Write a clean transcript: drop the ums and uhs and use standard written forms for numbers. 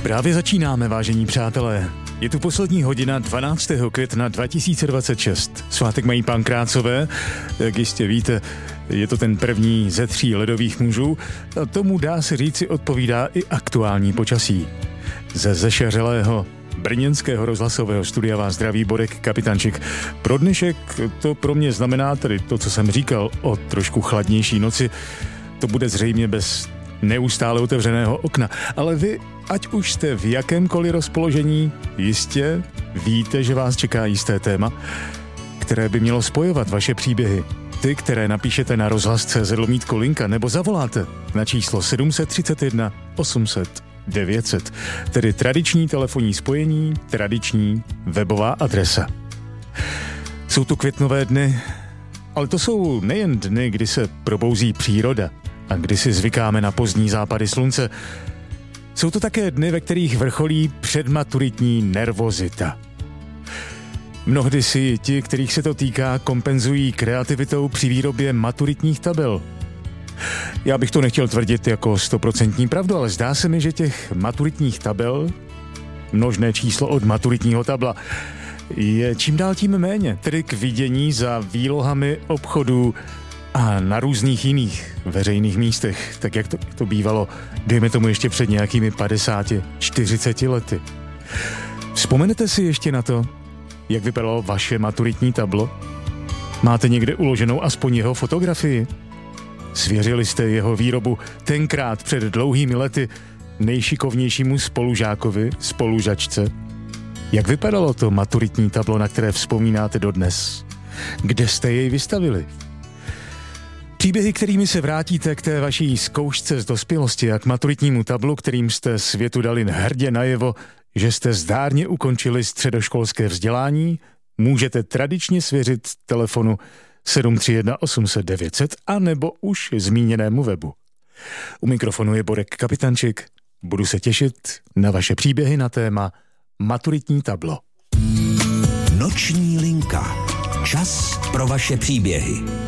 Právě začínáme, vážení přátelé. Je tu poslední hodina 12. května 2026. Svátek mají Pankrácové, jak jistě víte, je to ten první ze 3 ledových mužů a tomu dá se říci odpovídá i aktuální počasí. Ze zešeřelého brněnského rozhlasového studia vás zdraví Borek Kapitančik. Pro dnešek to pro mě znamená, tedy to, co jsem říkal o trošku chladnější noci, to bude zřejmě bez neustále otevřeného okna, ale vy, ať už jste v jakémkoliv rozpoložení, jistě víte, že vás čeká jisté téma, které by mělo spojovat vaše příběhy. Ty, které napíšete na rozhlas.cz/linka nebo zavoláte na číslo 731 800 900, tedy tradiční telefonní spojení, tradiční webová adresa. Jsou tu květnové dny, ale to jsou nejen dny, kdy se probouzí příroda a kdy si zvykáme na pozdní západy slunce. Jsou to také dny, ve kterých vrcholí předmaturitní nervozita. Mnohdy si ti, kterých se to týká, kompenzují kreativitou při výrobě maturitních tabel. Já bych to nechtěl tvrdit jako 100% pravdu, ale zdá se mi, že těch maturitních tabel, množné číslo od maturitního tabla, je čím dál tím méně, tedy k vidění za výlohami obchodů a na různých jiných veřejných místech, tak jak to bývalo, dejme tomu ještě před nějakými 50-40 lety. Vzpomenete si ještě na to, jak vypadalo vaše maturitní tablo? Máte někde uloženou aspoň jeho fotografii? Svěřili jste jeho výrobu tenkrát před dlouhými lety nejšikovnějšímu spolužačce? Jak vypadalo to maturitní tablo, na které vzpomínáte dodnes? Kde jste jej vystavili? Příběhy, kterými se vrátíte k té vaší zkoušce z dospělosti a k maturitnímu tablu, kterým jste světu dali hrdě najevo, že jste zdárně ukončili středoškolské vzdělání, můžete tradičně svěřit telefonu 731 800 900 a nebo už zmíněnému webu. U mikrofonu je Borek Kapitančik. Budu se těšit na vaše příběhy na téma maturitní tablo. Noční linka. Čas pro vaše příběhy.